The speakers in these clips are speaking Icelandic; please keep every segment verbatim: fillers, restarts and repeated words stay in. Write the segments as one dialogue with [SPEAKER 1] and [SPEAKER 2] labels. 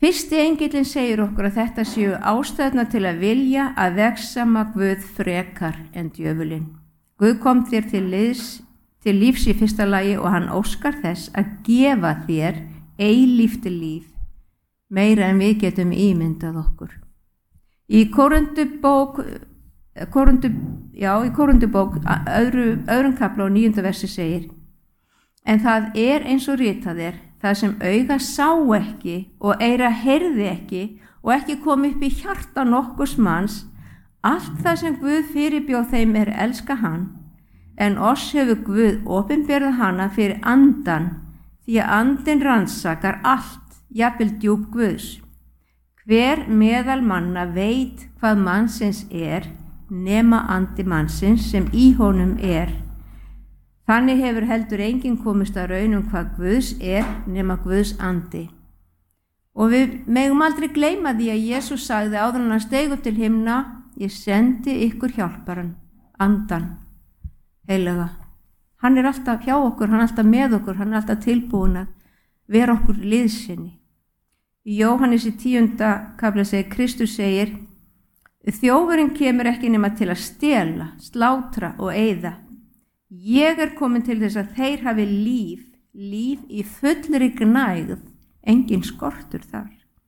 [SPEAKER 1] Fyrsti engillinn segir okkur að þetta séu ástæðuna til að vilja að vegsama Guð frekar en djöfulinn. Guð kom þér til, liðs, til lífs í fyrsta lagi og hann óskar þess að gefa þér eilíft líf, meira en við getum ímyndað okkur. Í Kórinthubók, Kórundu, já, í Kórinthubók öðru, öðrum kafla og níunda versi segir: En það er eins og ritað er, það sem auga sá ekki og eyra heyrði ekki og ekki kom upp í hjarta nokkurs manns, allt það sem Guð fyrirbjóð þeim er elska hann, en oss hefur Guð opinberað hana fyrir andan, því að andinn rannsakar allt, jafnvel djúp Guðs. Hver meðal manna veit hvað mannsins er, nema andi mannsins sem í honum er. Þannig hefur heldur enginn komist að raunum hvað Guðs er nema Guðs andi. Og við megum aldrei gleyma því að Jesús sagði áður en hann steig upp til himna: Ég sendi ykkur hjálparan, andan, heilaga. Hann er alltaf hjá okkur, hann er alltaf með okkur, hann er alltaf tilbúin að vera okkur liðsinni. Í Jóhannes í tíunda kafla segir, Kristus segir: Þjófurinn kemur ekki nema til að stela, slátra og eyða. Ég er komin til þess að þeir hafi líf, líf í fullri gnægð, engin skortur þar.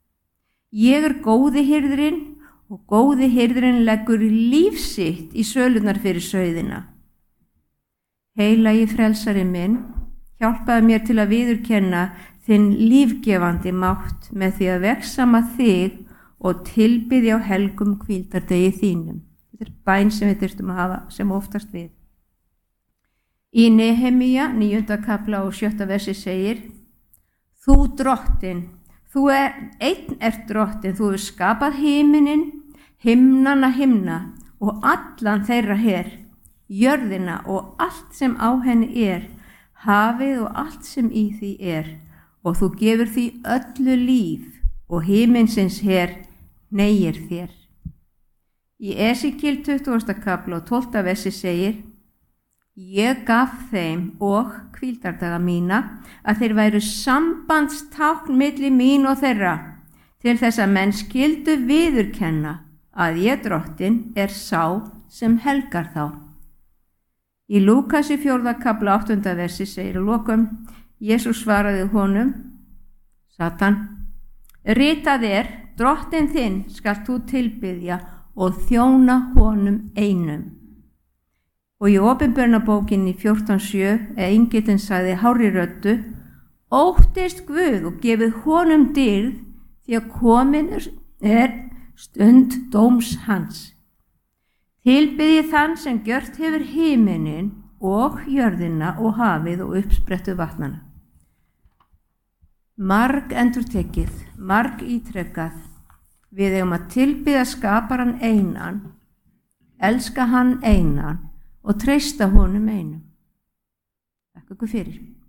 [SPEAKER 1] Ég er góði hirðirinn og góði hirðirinn leggur líf sitt í sölurnar fyrir sauðina. Heilagi frelsari minn, hjálpaði mér til að viðurkenna þinn lífgefandi mátt með því að vegsama þig og tilbiðja á helgum hvíldardegi þínum. Þetta er bæn sem við þurftum að hafa sem oftast við. Í Nehemía, níunda kafla og sjötta versi segir: Þú drottin, þú er, einn ert drottin, þú hefur skapað himinin, himnana himna og allan þeirra her, jörðina og allt sem á henni er, hafið og allt sem í því er, og þú gefur því öllu líf og himinsins her negir þér. Í Esekíel tuttugasta kafla og tólfta versi segir: Ég gaf þeim og hvíldardaga mína að þeir væru sambandstákn milli mín og þeirra, til þess að menn skyldu viðurkenna að ég drottin er sá sem helgar þá. Í Lúkasi fjórða kafla áttunda versi segir að lokum: Jesús svaraði honum, Satan, ritað er, drottin þinn skalt þú tilbiðja og þjóna honum einum. Og í opinberunarbókinni fjórtán sjö eða engillinn sagði hárri röddu: Óttist Guð og gefið honum dýrð, því að komin er stund dóms hans. Tilbiðið þann sem gjört hefur himinin og jörðina og hafið og uppsprettu vatnana. Marg endurtekið, marg ítrekkað, við eigum að tilbiðja skaparan einan, elska hann einan og treysta honum einum. Takk ykkur fyrir.